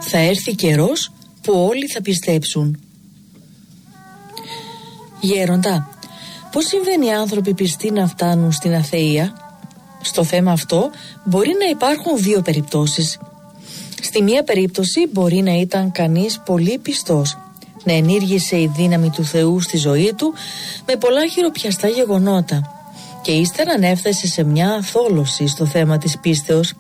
Θα έρθει καιρός που όλοι θα πιστέψουν. Γέροντα, πώς συμβαίνει οι άνθρωποι πιστοί να φτάνουν στην αθεία? Στο θέμα αυτό μπορεί να υπάρχουν δύο περιπτώσεις. Στη μία περίπτωση μπορεί να ήταν κανείς πολύ πιστός, να ενήργησε η δύναμη του Θεού στη ζωή του με πολλά χειροπιαστά γεγονότα και ύστερα να έφτασε σε μια θόλωση στο θέμα της πίστεως.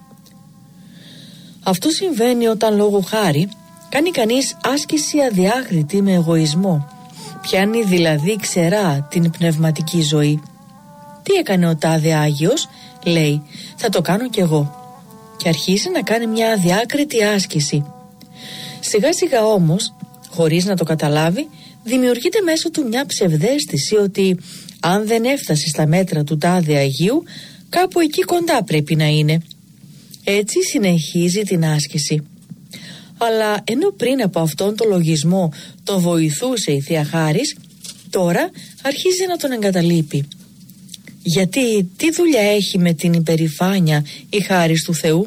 Αυτό συμβαίνει όταν λόγω χάρη κάνει κανείς άσκηση αδιάκριτη με εγωισμό, πιάνει δηλαδή ξερά την πνευματική ζωή. Τι έκανε ο τάδε Άγιος? Λέει, θα το κάνω κι εγώ. Και αρχίζει να κάνει μια αδιάκριτη άσκηση. Σιγά σιγά όμως, χωρίς να το καταλάβει, δημιουργείται μέσω του μια ψευδαίσθηση ότι αν δεν έφτασε στα μέτρα του τάδε Αγίου, κάπου εκεί κοντά πρέπει να είναι. Έτσι συνεχίζει την άσκηση. Αλλά ενώ πριν από αυτόν τον λογισμό τον βοηθούσε η Θεία Χάρις, τώρα αρχίζει να τον εγκαταλείπει. Γιατί τι δουλειά έχει με την υπερηφάνεια η χάρις του Θεού?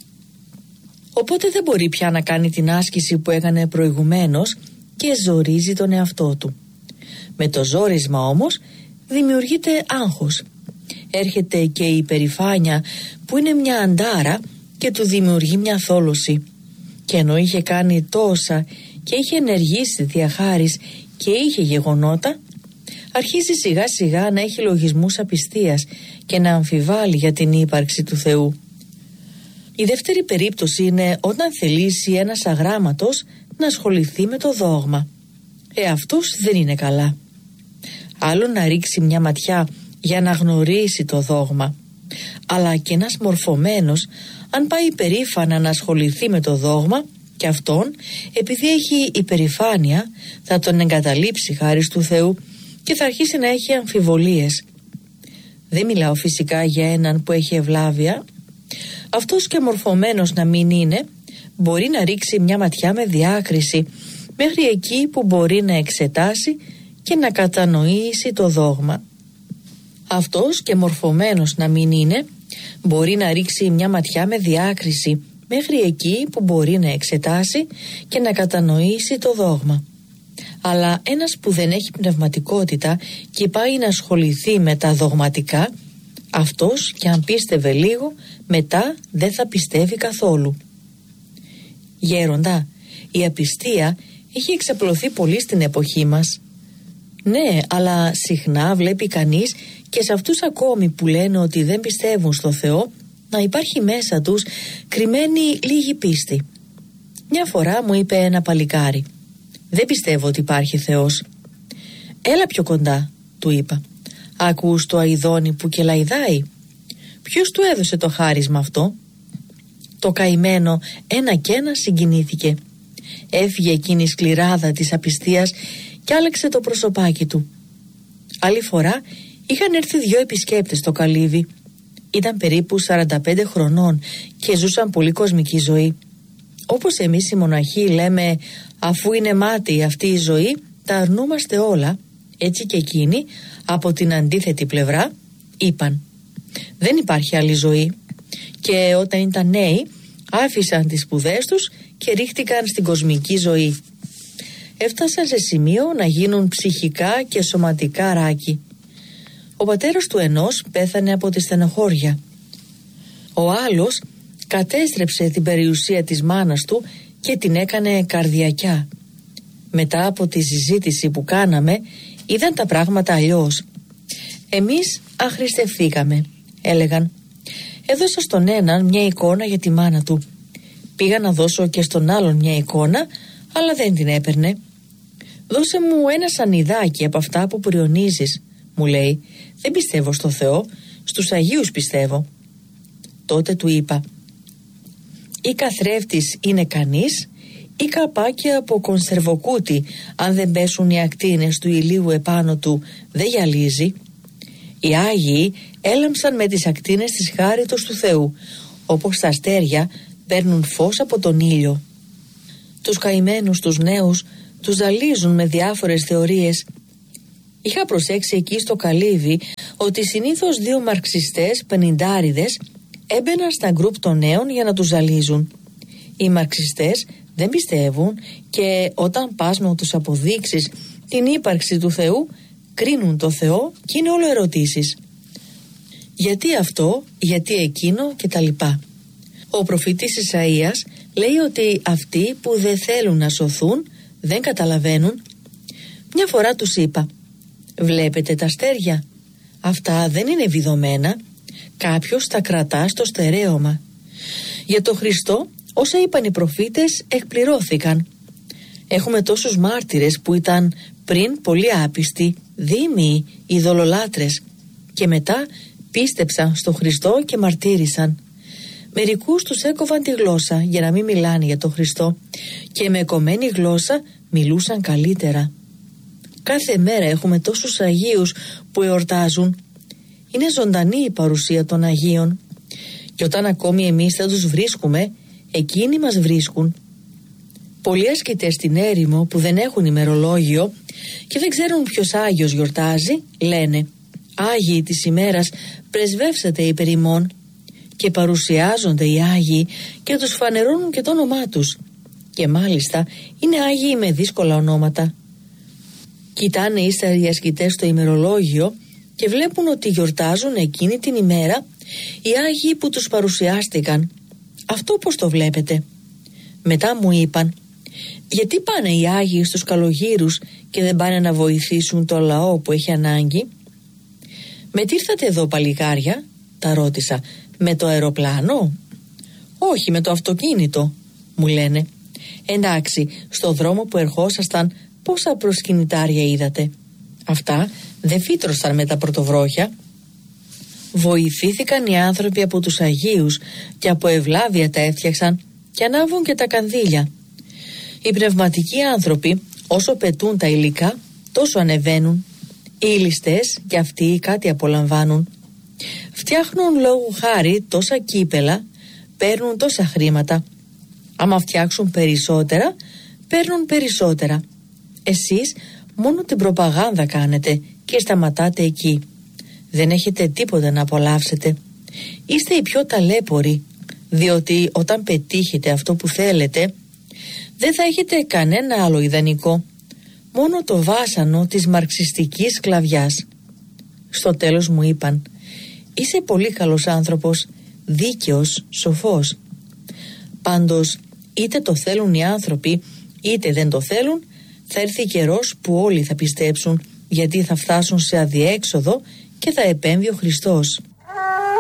Οπότε δεν μπορεί πια να κάνει την άσκηση που έκανε προηγουμένως και ζορίζει τον εαυτό του. Με το ζόρισμα όμως δημιουργείται άγχος. Έρχεται και η υπερηφάνεια που είναι μια αντάρα και του δημιουργεί μια θόλωση. Και ενώ είχε κάνει τόσα και είχε ενεργήσει Θεία Χάρις και είχε γεγονότα, αρχίζει σιγά σιγά να έχει λογισμούς απιστίας και να αμφιβάλλει για την ύπαρξη του Θεού. Η δεύτερη περίπτωση είναι όταν θελήσει ένας αγράμματος να ασχοληθεί με το δόγμα. Αυτός δεν είναι καλά. Άλλο να ρίξει μια ματιά για να γνωρίσει το δόγμα, αλλά και ένας μορφωμένος, αν πάει υπερήφανα να ασχοληθεί με το δόγμα, και αυτόν, επειδή έχει υπερηφάνεια, θα τον εγκαταλείψει χάρις του Θεού και θα αρχίσει να έχει αμφιβολίες. Δεν μιλάω φυσικά για έναν που έχει ευλάβεια. Αυτός και μορφωμένος να μην είναι, μπορεί να ρίξει μια ματιά με διάκριση μέχρι εκεί που μπορεί να εξετάσει και να κατανοήσει το δόγμα. Αυτός και μορφωμένος να μην είναι, μπορεί να ρίξει μια ματιά με διάκριση μέχρι εκεί που μπορεί να εξετάσει και να κατανοήσει το δόγμα. Αλλά ένας που δεν έχει πνευματικότητα και πάει να ασχοληθεί με τα δογματικά, αυτός και αν πίστευε λίγο, μετά δεν θα πιστεύει καθόλου. Γέροντα, η απιστία έχει εξαπλωθεί πολύ στην εποχή μας. Ναι, αλλά συχνά βλέπει κανείς και σε αυτούς ακόμη που λένε ότι δεν πιστεύουν στο Θεό, να υπάρχει μέσα τους κρυμμένη λίγη πίστη. Μια φορά μου είπε ένα παλικάρι, «Δεν πιστεύω ότι υπάρχει Θεός». «Έλα πιο κοντά», του είπα. «Ακούς το αηδόνι που κελαϊδάει? Ποιος του έδωσε το χάρισμα αυτό?» Το καημένο ένα και ένα συγκινήθηκε. Έφυγε εκείνη η σκληράδα της απιστίας και άλλαξε το προσωπάκι του. Άλλη φορά είχαν έρθει 2 επισκέπτες στο καλύβι. Ήταν περίπου 45 χρονών και ζούσαν πολύ κοσμική ζωή. Όπως εμείς οι μοναχοί λέμε, αφού είναι μάτι αυτή η ζωή, τα αρνούμαστε όλα, έτσι και εκείνοι από την αντίθετη πλευρά είπαν, δεν υπάρχει άλλη ζωή. Και όταν ήταν νέοι άφησαν τις σπουδές τους και ρίχτηκαν στην κοσμική ζωή. Έφτασαν σε σημείο να γίνουν ψυχικά και σωματικά ράκοι. Ο πατέρας του ενός πέθανε από τη στενοχώρια. Ο άλλος κατέστρεψε την περιουσία της μάνας του και την έκανε καρδιακιά. Μετά από τη συζήτηση που κάναμε, είδαν τα πράγματα αλλιώς. Εμείς αχρηστευθήκαμε, έλεγαν. Έδωσα στον έναν μια εικόνα για τη μάνα του. Πήγα να δώσω και στον άλλον μια εικόνα, αλλά δεν την έπαιρνε. «Δώσε μου ένα σανιδάκι από αυτά που πριονίζεις», μου λέει. «Δεν πιστεύω στο Θεό, στους Αγίους πιστεύω». Τότε του είπα, «Ή καθρέφτης είναι κανείς, ή καπάκι από κονσερβοκούτι, αν δεν πέσουν οι ακτίνες του ηλίου επάνω του, δεν γυαλίζει». Οι Άγιοι έλαμψαν με τις ακτίνες της χάριτος του Θεού, όπως τα αστέρια παίρνουν φως από τον ήλιο. Τους καημένους τους νέους τους ζαλίζουν με διάφορες θεωρίες. Είχα προσέξει εκεί στο καλύβι ότι συνήθως 2 μαρξιστές 50άριδες έμπαιναν στα γκρουπ των νέων για να τους ζαλίζουν. Οι μαρξιστές δεν πιστεύουν και όταν πας να τους αποδείξεις την ύπαρξη του Θεού, κρίνουν το Θεό και είναι όλο ερωτήσεις. Γιατί αυτό, γιατί εκείνο κτλ. Ο προφήτης Ισαΐας λέει ότι αυτοί που δεν θέλουν να σωθούν δεν καταλαβαίνουν. Μια φορά τους είπα: βλέπετε τα αστέρια? Αυτά δεν είναι βιδωμένα. Κάποιος τα κρατά στο στερέωμα. Για τον Χριστό όσα είπαν οι προφήτες εκπληρώθηκαν. Έχουμε τόσους μάρτυρες που ήταν πριν πολύ άπιστοι, δήμοι, ειδωλολάτρες και μετά πίστεψαν στο Χριστό και μαρτύρησαν. Μερικούς τους έκοβαν τη γλώσσα για να μην μιλάνε για τον Χριστό και με κομμένη γλώσσα μιλούσαν καλύτερα. Κάθε μέρα έχουμε τόσους Αγίους που εορτάζουν. Είναι ζωντανή η παρουσία των Αγίων και όταν ακόμη εμείς δεν τους βρίσκουμε, εκείνοι μας βρίσκουν. Πολλοί ασκητές στην έρημο που δεν έχουν ημερολόγιο και δεν ξέρουν ποιος Άγιος γιορτάζει, λένε: Άγιοι της ημέρας, πρεσβεύσατε υπερ ημών, και παρουσιάζονται οι Άγιοι και τους φανερώνουν και το όνομά τους. Και μάλιστα είναι Άγιοι με δύσκολα ονόματα. Κοιτάνε ύστερα οι ασκητές στο ημερολόγιο και βλέπουν ότι γιορτάζουν εκείνη την ημέρα οι Άγιοι που τους παρουσιάστηκαν. Αυτό πώς το βλέπετε? Μετά μου είπαν: γιατί πάνε οι Άγιοι στους καλογύρους και δεν πάνε να βοηθήσουν το λαό που έχει ανάγκη? Με τι ήρθατε εδώ παλικάρια? Τα ρώτησα. Με το αεροπλάνο? Όχι, με το αυτοκίνητο, μου λένε. Εντάξει, στο δρόμο που ερχόσασταν πόσα προσκυνητάρια είδατε? Αυτά δεν φύτρωσαν με τα πρωτοβρόχια. Βοηθήθηκαν οι άνθρωποι από τους Αγίους και από ευλάβεια τα έφτιαξαν και ανάβουν και τα κανδύλια. Οι πνευματικοί άνθρωποι όσο πετούν τα υλικά τόσο ανεβαίνουν. Οι ληστές και αυτοί κάτι απολαμβάνουν. Φτιάχνουν λόγου χάρη τόσα κύπελα, παίρνουν τόσα χρήματα. Άμα φτιάξουν περισσότερα, παίρνουν περισσότερα. Εσείς μόνο την προπαγάνδα κάνετε και σταματάτε εκεί. Δεν έχετε τίποτα να απολαύσετε. Είστε οι πιο ταλέποροι, διότι όταν πετύχετε αυτό που θέλετε, δεν θα έχετε κανένα άλλο ιδανικό, μόνο το βάσανο της μαρξιστικής σκλαβιάς. Στο τέλος μου είπαν: είσαι πολύ καλός άνθρωπος, δίκαιος, σοφός. Πάντως, είτε το θέλουν οι άνθρωποι, είτε δεν το θέλουν, θα έρθει καιρός που όλοι θα πιστέψουν, γιατί θα φτάσουν σε αδιέξοδο και θα επέμβει ο Χριστός.